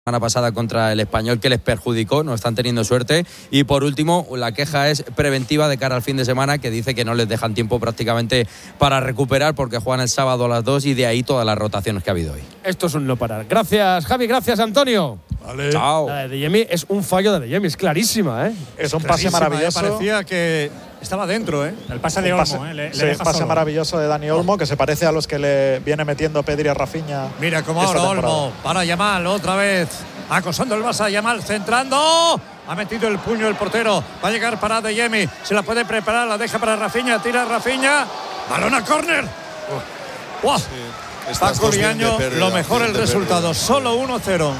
semana pasada contra el Español, que les perjudicó, no están teniendo suerte. Y por último, la queja es preventiva de cara al fin de semana, que dice que no les dejan tiempo prácticamente para recuperar porque juegan el sábado a las 2 y de ahí todas las rotaciones que ha habido hoy. Esto es un no parar. Gracias, Javi, gracias, Antonio. Vale. Chao. La de Adeyemi es un fallo de Adeyemi, es clarísima, ¿eh? Es un pase maravilloso. Parecía que estaba dentro, ¿eh? El pase de Olmo, Un pase maravilloso de Dani Olmo, que se parece a los que le viene metiendo Pedri a Rafinha. Mira cómo ahora Olmo para Yamal otra vez. Acosando el Barça, Yamal centrando. Ha metido el puño el portero. Va a llegar para Adeyemi. Se la puede preparar, la deja para Rafinha. Tira Rafinha. Balón a córner. ¡Wow! Sí, Paco Liaño, lo mejor el resultado. Solo 1-0.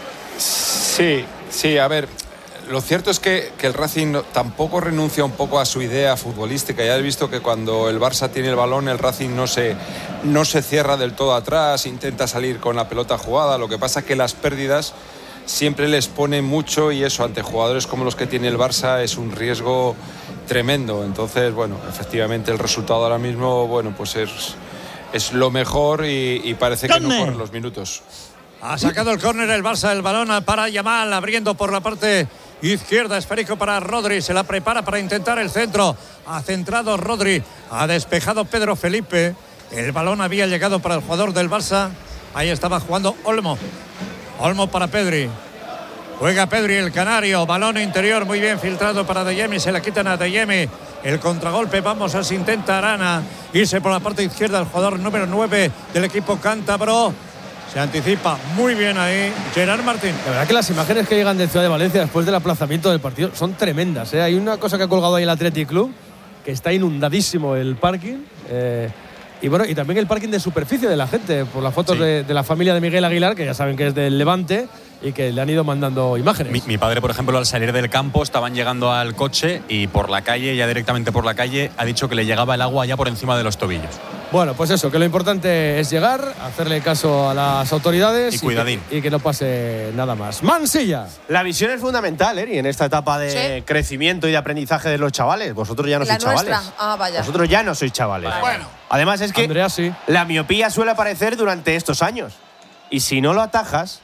Sí, a ver. Lo cierto es que el Racing tampoco renuncia un poco a su idea futbolística. Ya has visto que cuando el Barça tiene el balón, el Racing no se cierra del todo atrás, intenta salir con la pelota jugada. Lo que pasa es que las pérdidas siempre les ponen mucho y eso ante jugadores como los que tiene el Barça es un riesgo tremendo. Entonces, bueno, efectivamente el resultado ahora mismo, bueno, pues es lo mejor y parece que no corren los minutos. Ha sacado el córner el Barça, el balón para Yamal, abriendo por la parte izquierda, esférico para Rodri, se la prepara para intentar el centro. Ha centrado Rodri, ha despejado Pedro Felipe. El balón había llegado para el jugador del Barça. Ahí estaba jugando Olmo. Olmo para Pedri. Juega Pedri, el canario. Balón interior muy bien filtrado para Adeyemi. Se la quitan a Adeyemi. El contragolpe, vamos a si intenta Arana irse por la parte izquierda el jugador número 9 del equipo cántabro. Se anticipa muy bien ahí Gerard Martín. La verdad que las imágenes que llegan de Ciudad de Valencia después del aplazamiento del partido son tremendas, ¿eh? Hay una cosa que ha colgado ahí el Athletic Club, que está inundadísimo el parking. Y bueno, y también el parking de superficie de la gente, por las fotos de la familia de Miguel Aguilar, que ya saben que es del Levante y que le han ido mandando imágenes. Mi padre, por ejemplo, al salir del campo estaban llegando al coche y por la calle, ya directamente por la calle, ha dicho que le llegaba el agua ya por encima de los tobillos. Bueno, pues eso, que lo importante es llegar, hacerle caso a las autoridades y cuidadín. Y que no pase nada más. Mansilla. La visión es fundamental, Eri, en esta etapa de crecimiento y de aprendizaje de los chavales. Vosotros ya no sois chavales. Vaya. Vosotros ya no sois chavales. Bueno. Además es que Andrea, sí. la miopía suele aparecer durante estos años. Y si no lo atajas,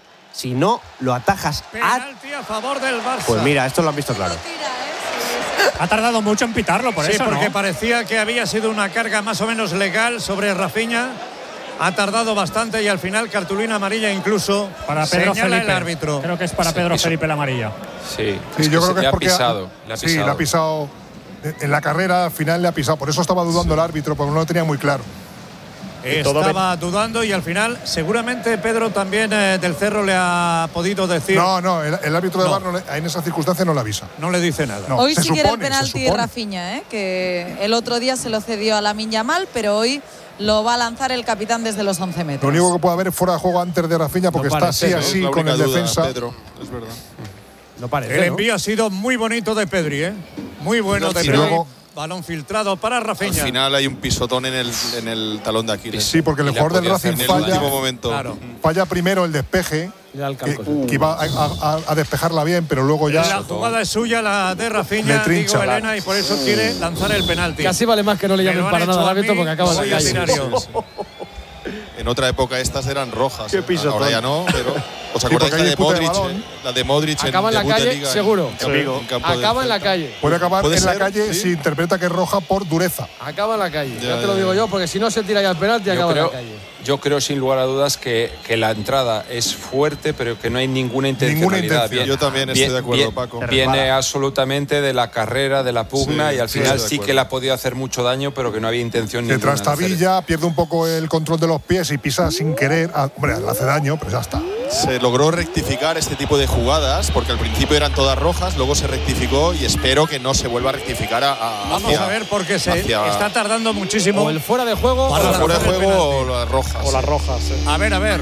Penalti a favor del Barça. Pues mira, esto lo han visto claro. Ha tardado mucho en pitarlo, por eso, porque ¿no? parecía que había sido una carga más o menos legal sobre Rafinha. Ha tardado bastante y al final cartulina amarilla incluso para Pedro señala Felipe. El árbitro. Creo que es para Pedro Felipe la amarilla. Sí, yo creo que es porque le ha pisado. En la carrera al final le ha pisado. Por eso estaba dudando el árbitro, porque no lo tenía muy claro. Estaba dudando y al final seguramente Pedro también del Cerro le ha podido decir. No, el árbitro de VAR en esa circunstancia no le avisa. No le dice nada. No, hoy sí quiere el penalti Rafinha, que el otro día se lo cedió a Lamine Yamal, pero hoy lo va a lanzar el capitán desde los 11 metros. Lo único que puede haber es fuera de juego antes de Rafinha, porque está así con el defensa. Pedro, es verdad. No parece, el envío ha sido muy bonito de Pedri, muy bueno de Pedri. Balón filtrado para Rafinha. Al final hay un pisotón en el talón de Aquiles. Sí, porque el jugador del Racing falla primero el despeje, que iba a despejarla bien, pero luego ya… La jugada es suya, la de Rafinha, digo Elena, y por eso quiere lanzar el penalti. Casi vale más que no le llamen para nada al árbitro porque acaba en la calle. En otra época estas eran rojas. Qué pisotón. Ahora ya no, pero… ¿Os acordáis la de Modric? Acaba en la calle, seguro. Acaba en la calle. Puede acabar en la calle si interpreta que es roja por dureza. Acaba en la calle. Ya te lo digo yo, porque si no se tira ya el penalti, acaba en la calle. Yo creo sin lugar a dudas que la entrada es fuerte, pero que no hay ninguna intencionalidad. Yo también estoy de acuerdo, Paco. Viene absolutamente de la carrera, de la pugna, y al final sí que le ha podido hacer mucho daño, pero que no había intención ninguna. Se trastabilla, pierde un poco el control de los pies y pisa sin querer. Hombre, le hace daño, pero ya está. Se logró rectificar este tipo de jugadas, porque al principio eran todas rojas, luego se rectificó y espero que no se vuelva a rectificar Vamos a ver, porque está tardando muchísimo. O el fuera de juego o las rojas. O las rojas. A ver.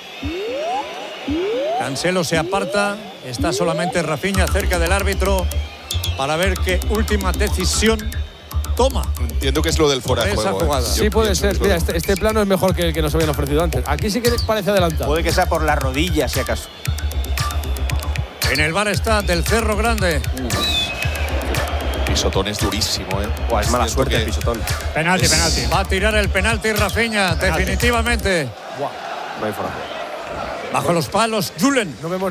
Cancelo se aparta, está solamente Rafinha cerca del árbitro para ver qué última decisión toma. Entiendo que es lo del fuera de juego. Jugada. Sí, puede ser. Mira, este plano es mejor que el que nos habían ofrecido antes. Aquí sí que parece adelantado. Puede que sea por la rodilla, si acaso. En el bar está del Cerro Grande. Pisotón es durísimo, Es mala suerte el pisotón. Penalti. Va a tirar el penalti Rafinha, definitivamente. No hay fuera. Bajo los palos, Julen. No vemos